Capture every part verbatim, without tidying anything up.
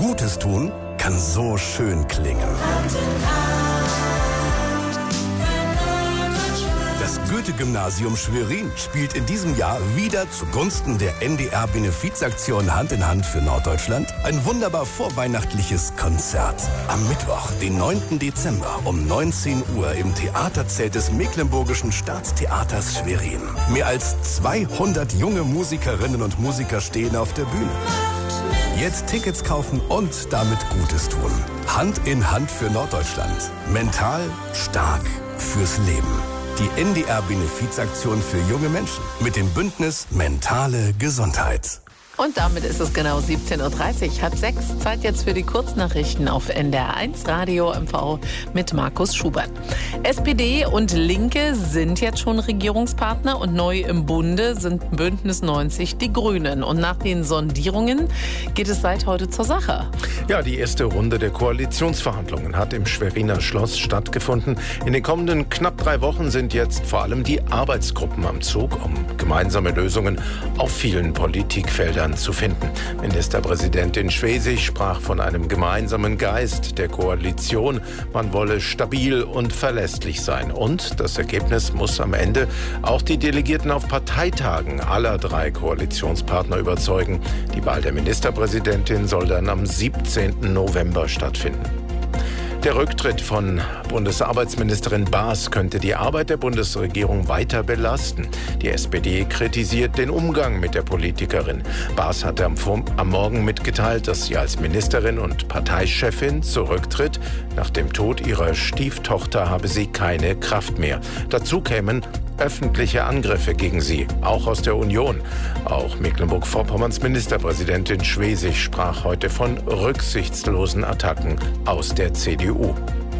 Gutes tun kann so schön klingen. Das Goethe-Gymnasium Schwerin spielt in diesem Jahr wieder zugunsten der N D R-Benefizaktion Hand in Hand für Norddeutschland ein wunderbar vorweihnachtliches Konzert. Am Mittwoch, den neunten Dezember um neunzehn Uhr im Theaterzelt des Mecklenburgischen Staatstheaters Schwerin. Mehr als zweihundert junge Musikerinnen und Musiker stehen auf der Bühne. Jetzt Tickets kaufen und damit Gutes tun. Hand in Hand für Norddeutschland. Mental stark fürs Leben. Die N D R-Benefizaktion für junge Menschen mit dem Bündnis Mentale Gesundheit. Und damit ist es genau siebzehn Uhr dreißig, halb sechs. Zeit jetzt für die Kurznachrichten auf N D R eins Radio M V mit Markus Schubert. S P D und Linke sind jetzt schon Regierungspartner und neu im Bunde sind Bündnis neunzig die Grünen. Und nach den Sondierungen geht es seit heute zur Sache. Ja, die erste Runde der Koalitionsverhandlungen hat im Schweriner Schloss stattgefunden. In den kommenden knapp drei Wochen sind jetzt vor allem die Arbeitsgruppen am Zug, um gemeinsame Lösungen auf vielen Politikfeldern zu finden. Ministerpräsidentin Schwesig sprach von einem gemeinsamen Geist der Koalition. Man wolle stabil und verlässlich sein. Und das Ergebnis muss am Ende auch die Delegierten auf Parteitagen aller drei Koalitionspartner überzeugen. Die Wahl der Ministerpräsidentin soll dann am siebzehnten November stattfinden. Der Rücktritt von Bundesarbeitsministerin Baas könnte die Arbeit der Bundesregierung weiter belasten. Die S P D kritisiert den Umgang mit der Politikerin. Baas hatte am, am Morgen mitgeteilt, dass sie als Ministerin und Parteichefin zurücktritt. Nach dem Tod ihrer Stieftochter habe sie keine Kraft mehr. Dazu kämen öffentliche Angriffe gegen sie, auch aus der Union. Auch Mecklenburg-Vorpommerns Ministerpräsidentin Schwesig sprach heute von rücksichtslosen Attacken aus der C D U.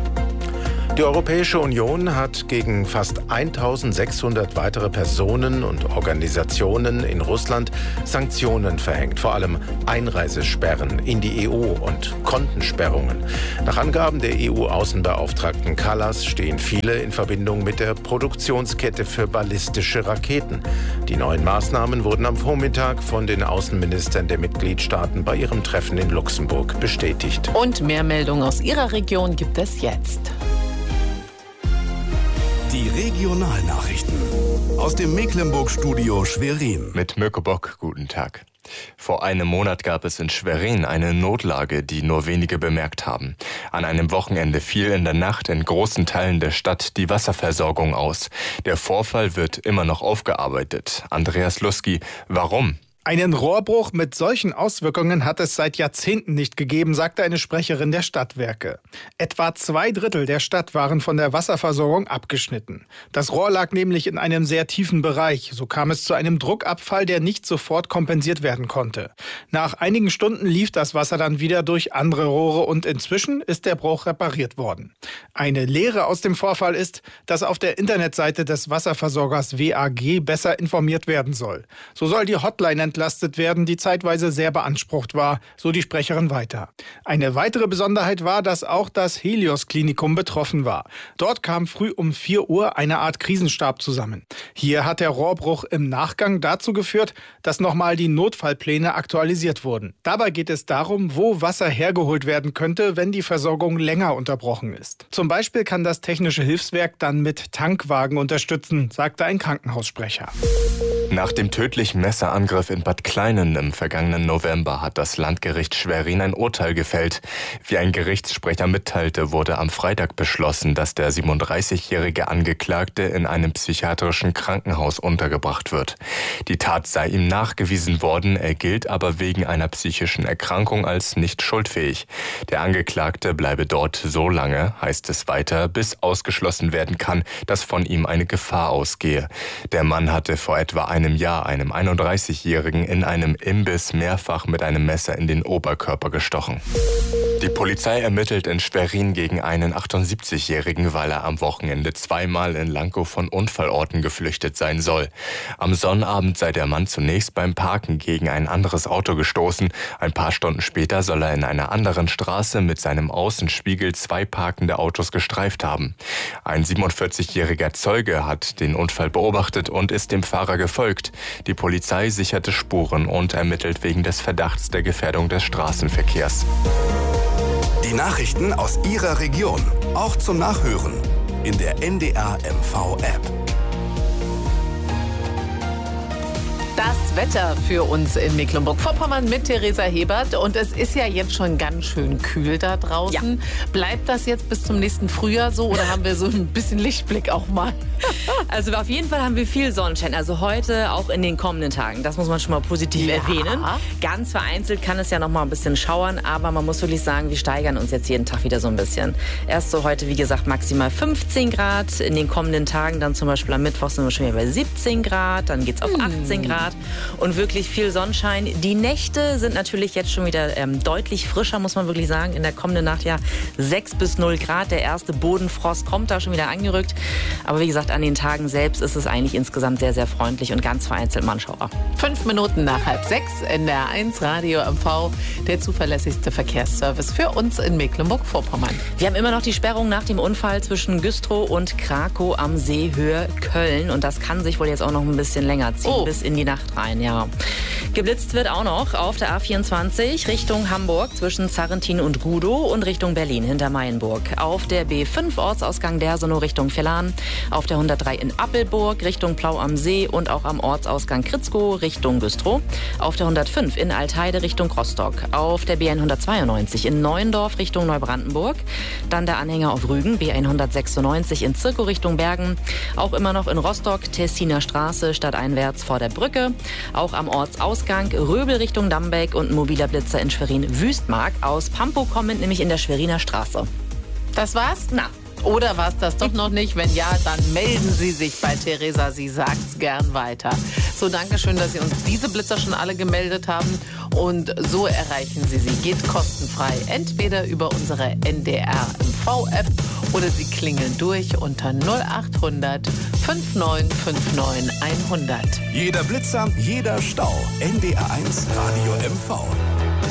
Die Europäische Union hat gegen fast eintausendsechshundert weitere Personen und Organisationen in Russland Sanktionen verhängt, vor allem Einreisesperren in die E U und Kontensperrungen. Nach Angaben der E U-Außenbeauftragten Kallas stehen viele in Verbindung mit der Produktionskette für ballistische Raketen. Die neuen Maßnahmen wurden am Vormittag von den Außenministern der Mitgliedstaaten bei ihrem Treffen in Luxemburg bestätigt. Und mehr Meldungen aus Ihrer Region gibt es jetzt. Die Regionalnachrichten aus dem Mecklenburg-Studio Schwerin. Mit Mirko Bock, guten Tag. Vor einem Monat gab es in Schwerin eine Notlage, die nur wenige bemerkt haben. An einem Wochenende fiel in der Nacht in großen Teilen der Stadt die Wasserversorgung aus. Der Vorfall wird immer noch aufgearbeitet. Andreas Luski, warum? Einen Rohrbruch mit solchen Auswirkungen hat es seit Jahrzehnten nicht gegeben, sagte eine Sprecherin der Stadtwerke. Etwa zwei Drittel der Stadt waren von der Wasserversorgung abgeschnitten. Das Rohr lag nämlich in einem sehr tiefen Bereich. So kam es zu einem Druckabfall, der nicht sofort kompensiert werden konnte. Nach einigen Stunden lief das Wasser dann wieder durch andere Rohre und inzwischen ist der Bruch repariert worden. Eine Lehre aus dem Vorfall ist, dass auf der Internetseite des Wasserversorgers W A G besser informiert werden soll. So soll die Hotline entlastet werden, die zeitweise sehr beansprucht war, so die Sprecherin weiter. Eine weitere Besonderheit war, dass auch das Helios-Klinikum betroffen war. Dort kam früh um vier Uhr eine Art Krisenstab zusammen. Hier hat der Rohrbruch im Nachgang dazu geführt, dass nochmal die Notfallpläne aktualisiert wurden. Dabei geht es darum, wo Wasser hergeholt werden könnte, wenn die Versorgung länger unterbrochen ist. Zum Beispiel kann das Technische Hilfswerk dann mit Tankwagen unterstützen, sagte ein Krankenhaussprecher. Nach dem tödlichen Messerangriff in Bad Kleinen im vergangenen November hat das Landgericht Schwerin ein Urteil gefällt. Wie ein Gerichtssprecher mitteilte, wurde am Freitag beschlossen, dass der siebenunddreißigjährige Angeklagte in einem psychiatrischen Krankenhaus untergebracht wird. Die Tat sei ihm nachgewiesen worden, er gilt aber wegen einer psychischen Erkrankung als nicht schuldfähig. Der Angeklagte bleibe dort so lange, heißt es weiter, bis ausgeschlossen werden kann, dass von ihm eine Gefahr ausgehe. Der Mann hatte vor etwa einem Jahr einem einunddreißigjährigen in einem Imbiss mehrfach mit einem Messer in den Oberkörper gestochen. Die Polizei ermittelt in Schwerin gegen einen achtundsiebzigjährigen, weil er am Wochenende zweimal in Lankow von Unfallorten geflüchtet sein soll. Am Sonnabend sei der Mann zunächst beim Parken gegen ein anderes Auto gestoßen. Ein paar Stunden später soll er in einer anderen Straße mit seinem Außenspiegel zwei parkende Autos gestreift haben. Ein siebenundvierzigjähriger Zeuge hat den Unfall beobachtet und ist dem Fahrer gefolgt. Die Polizei sicherte Spuren und ermittelt wegen des Verdachts der Gefährdung des Straßenverkehrs. Die Nachrichten aus Ihrer Region, auch zum Nachhören in der N D R M V-App. Das Wetter für uns in Mecklenburg-Vorpommern mit Theresa Hebert. Und es ist ja jetzt schon ganz schön kühl da draußen. Ja. Bleibt das jetzt bis zum nächsten Frühjahr so oder haben wir so ein bisschen Lichtblick auch mal? Also auf jeden Fall haben wir viel Sonnenschein. Also heute auch in den kommenden Tagen. Das muss man schon mal positiv ja. erwähnen. Ganz vereinzelt kann es ja noch mal ein bisschen schauern. Aber man muss wirklich sagen, wir steigern uns jetzt jeden Tag wieder so ein bisschen. Erst so heute, wie gesagt, maximal fünfzehn Grad. In den kommenden Tagen dann zum Beispiel am Mittwoch sind wir schon wieder bei siebzehn Grad. Dann geht es auf achtzehn Grad. Und wirklich viel Sonnenschein. Die Nächte sind natürlich jetzt schon wieder ähm, deutlich frischer, muss man wirklich sagen. In der kommenden Nacht ja sechs bis null Grad. Der erste Bodenfrost kommt da schon wieder angerückt. Aber wie gesagt, an den Tagen selbst ist es eigentlich insgesamt sehr, sehr freundlich und ganz vereinzelt Mannschauer. Fünf Minuten nach halb sechs in der eins Radio M V, der zuverlässigste Verkehrsservice für uns in Mecklenburg-Vorpommern. Wir haben immer noch die Sperrung nach dem Unfall zwischen Güstrow und Krakow am See Höhe Köln. Und das kann sich wohl jetzt auch noch ein bisschen länger ziehen, oh. bis in die Nacht rein. Ja. Geblitzt wird auch noch auf der A vierundzwanzig Richtung Hamburg zwischen Zarrentin und Gudow und Richtung Berlin hinter Mayenburg. Auf der B fünf Ortsausgang Dersonow Richtung Vellan. Auf der hundertdrei in Appelburg Richtung Plau am See und auch am Ortsausgang Kritzkow Richtung Güstrow. Auf der hundertfünf in Altheide Richtung Rostock. Auf der B hundertzweiundneunzig in Neuendorf Richtung Neubrandenburg. Dann der Anhänger auf Rügen B hundertsechsundneunzig in Zirkow Richtung Bergen. Auch immer noch in Rostock Tessiner Straße stadteinwärts vor der Brücke. Auch am Ortsausgang Röbel Richtung Dambeck und ein mobiler Blitzer in Schwerin-Wüstmark. Aus Pampow kommend, nämlich in der Schweriner Straße. Das war's? Na. Oder war es das doch noch nicht? Wenn ja, dann melden Sie sich bei Theresa. Sie sagt's gern weiter. So, danke schön, dass Sie uns diese Blitzer schon alle gemeldet haben. Und so erreichen Sie sie. Geht kostenfrei. Entweder über unsere N D R M V-App oder Sie klingeln durch unter null acht hundert neunundfünfzig neunundfünfzig hundert. Jeder Blitzer, jeder Stau. N D R eins Radio M V.